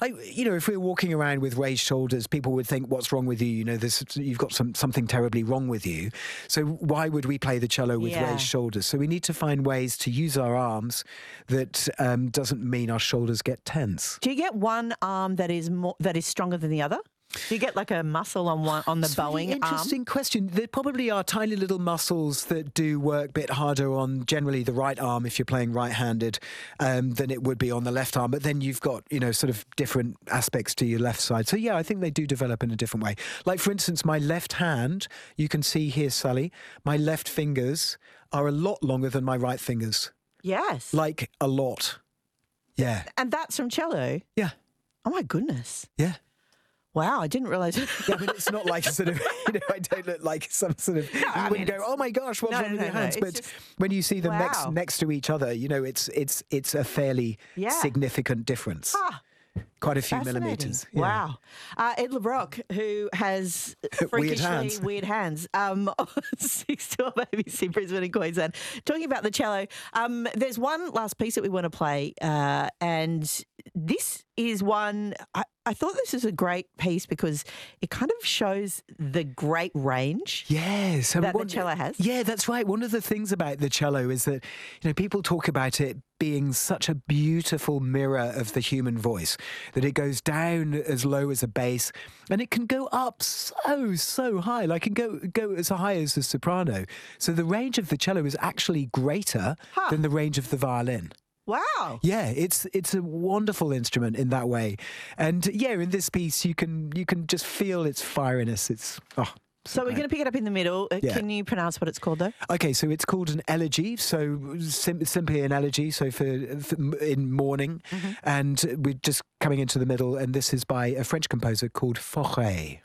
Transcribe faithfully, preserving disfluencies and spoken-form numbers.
Like, you know, if we were walking around with raised shoulders, people would think, what's wrong with you? You know, there's, you've got some, something terribly wrong with you. So why would we play the cello with Yeah. raised shoulders? So we need to find ways to use our arms that um, doesn't mean our shoulders get tense. Do you get one arm that is more that is stronger than the other? Do you get like a muscle on one on the It's a bowing really interesting arm? question. There probably are tiny little muscles that do work a bit harder on generally the right arm if you're playing right-handed um, than it would be on the left arm. But then you've got, you know, sort of different aspects to your left side. So, yeah, I think they do develop in a different way. Like, for instance, my left hand, you can see here, Sally, my left fingers are a lot longer than my right fingers. Yes. Like, a lot. Yeah. And that's from cello? Yeah. Oh, my goodness. Yeah. Wow, I didn't realise. Yeah, I mean, it's not like sort of, you know, I don't look like some sort of, you I wouldn't mean, go, oh my gosh, what's no, wrong with no, your no, hands? it's But just- when you see them Wow. next next to each other, you know, it's it's it's a fairly Yeah. significant difference. Ah, Quite a few fascinating. millimetres. Yeah. Wow. Uh, Ed LeBrock, who has Weird freakishly hands. weird hands, um, six twelve A B C Brisbane and Queensland, talking about the cello. Um, there's one last piece that we want to play, uh, and this is one, I, I thought this is a great piece because it kind of shows the great range Yes. and that the one- cello has. Yeah, that's right. One of the things about the cello is that, you know, people talk about it being such a beautiful mirror of the human voice, that it goes down as low as a bass and it can go up so, so high. Like it can go, go as high as the soprano. So the range of the cello is actually greater Huh. than the range of the violin. Wow. Yeah, it's it's a wonderful instrument in that way. And yeah, in this piece you can you can just feel its fieriness. It's oh So we're great. going to pick it up in the middle. Uh, Yeah. Can you pronounce what it's called, though? Okay, so it's called an elegy, so sim- simply an elegy, so for, for in mourning, and we're just coming into the middle, and this is by a French composer called Fauré.